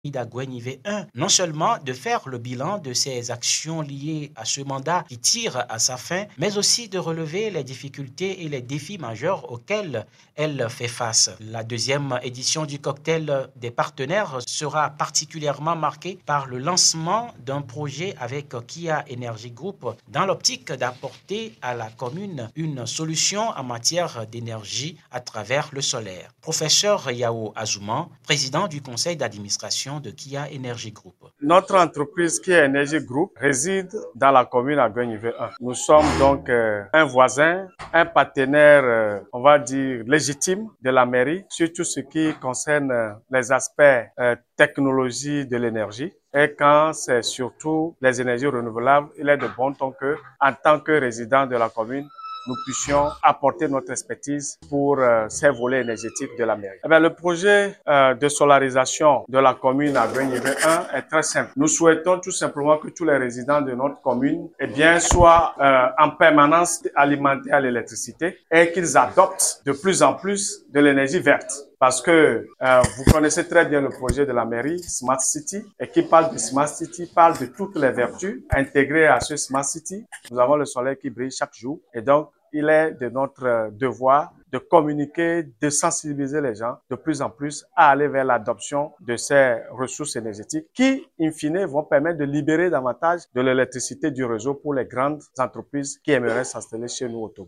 d'Agoué-Nivé 1, non seulement de faire le bilan de ses actions liées à ce mandat qui tire à sa fin, mais aussi de relever les difficultés et les défis majeurs auxquels elle fait face. La deuxième édition du cocktail des partenaires sera particulièrement marquée par le lancement d'un projet avec Kia Energy Group dans l'optique d'apporter à la commune une solution en matière d'énergie à travers le solaire. Professeur Yao Azouman, président du conseil d'administration de Kia Energy Group. Notre entreprise Kia Energy Group réside dans la commune Agoué-Nivé 1. Nous sommes donc un voisin, un partenaire, on va dire, légitime de la mairie sur tout ce qui concerne les aspects technologie de l'énergie. Et quand c'est surtout les énergies renouvelables, il est de bon ton que, en tant que résident de la commune, nous puissions apporter notre expertise pour ces volets énergétiques de la mairie. Eh bien, le projet de solarisation de la commune Agoué-Nivé 1 est très simple. Nous souhaitons tout simplement que tous les résidents de notre commune soient en permanence alimentés à l'électricité et qu'ils adoptent de plus en plus de l'énergie verte. Parce que vous connaissez très bien le projet de la mairie Smart City, et qui parle de Smart City parle de toutes les vertus intégrées à ce Smart City. Nous avons le soleil qui brille chaque jour, et donc il est de notre devoir de communiquer, de sensibiliser les gens de plus en plus à aller vers l'adoption de ces ressources énergétiques qui, in fine, vont permettre de libérer davantage de l'électricité du réseau pour les grandes entreprises qui aimeraient s'installer chez nous au Togo.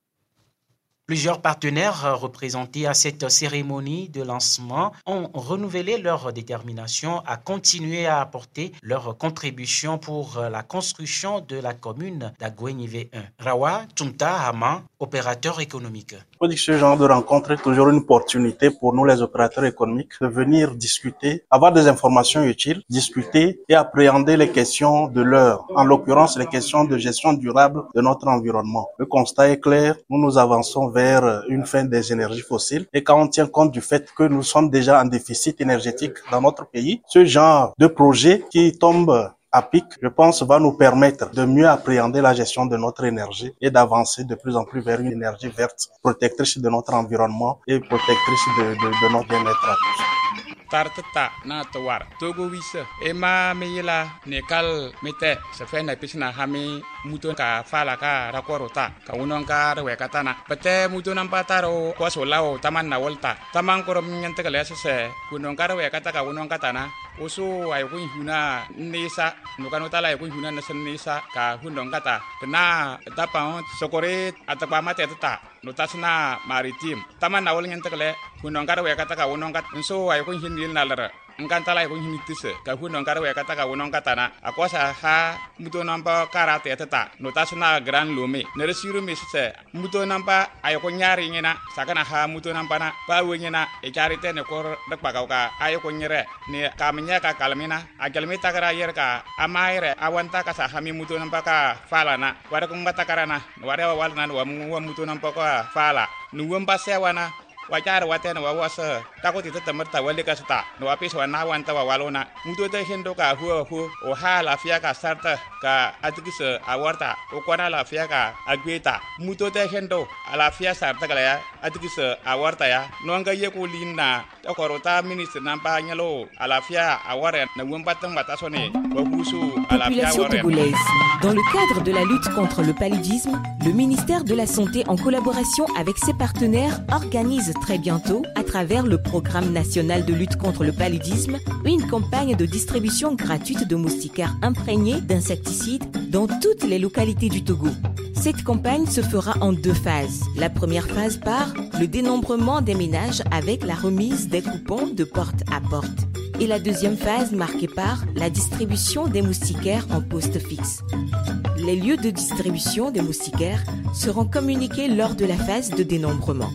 Plusieurs partenaires représentés à cette cérémonie de lancement ont renouvelé leur détermination à continuer à apporter leur contribution pour la construction de la commune d'Agoué-Nivé 1. Rawa Tumta Hama, opérateur économique. Je dis que ce genre de rencontre est toujours une opportunité pour nous les opérateurs économiques de venir discuter, avoir des informations utiles, discuter et appréhender les questions de l'heure, en l'occurrence les questions de gestion durable de notre environnement. Le constat est clair, nous avançons vers une fin des énergies fossiles et quand on tient compte du fait que nous sommes déjà en déficit énergétique dans notre pays, ce genre de projet qui tombe à pic, je pense, va nous permettre de mieux appréhender la gestion de notre énergie et d'avancer de plus en plus vers une énergie verte, protectrice de notre environnement et protectrice de notre bien-être à tous. Tartata na tawar togo wisa ema meyela nekal mete sefena pisna hami muto ka fala ka rakorota ka unon ka rewe katana pete muto nampataro ko solao taman na volta taman korom nyante kale se kunon ka rewe kata ka unon katana usu ay kun huna nisa nukano tala ay kun huna nasen nisa ka hunon kata kena tapang sokore atapa mate tata notasna maritim taman na wol nyante kale kunon ka rewe kata ka unon kat so ay kun hin nalara engkantala ko hinitise ka hunon karwe kata ka wonon katana akosa ha muto nampa karate tata notasna gran lome ne resiru misse muto nampa ay ko nyari ngena sakana ha muto nampa na ba wenyena e charite ne kor dak pakauka ay ko nyere ne kamnya ka kalmina agalmi takara yer ka amaire awanta ka sa hami muto nampa ka falana wara ko mbata karana wara walna wa muto nampa ka fala nuwam pasewana wajar watena wawasa takoti temerta walika sta no apis wana wanta walona muto te hendo ka hu o hala fia ka sarta ka atikise awarta o kwana la fia ka agweta muto te hendo ala fia sarta kala ya atikise awarta ya no nga yeko linna takorota ministre nampa nyalo ala fia aware na wombatan watasone wabusu ala fia aware. Dans le cadre de la lutte contre le paludisme, le ministère de la Santé, en collaboration avec ses partenaires, organise très bientôt, à travers le Programme national de lutte contre le paludisme, une campagne de distribution gratuite de moustiquaires imprégnés d'insecticides dans toutes les localités du Togo. Cette campagne se fera en 2 phases. La première phase par le dénombrement des ménages avec la remise des coupons de porte à porte. Et la deuxième phase marquée par la distribution des moustiquaires en poste fixe. Les lieux de distribution des moustiquaires seront communiqués lors de la phase de dénombrement.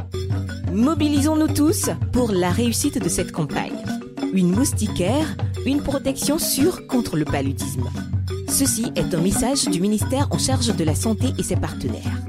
Mobilisons-nous tous pour la réussite de cette campagne. Une moustiquaire, une protection sûre contre le paludisme. Ceci est un message du ministère en charge de la santé et ses partenaires.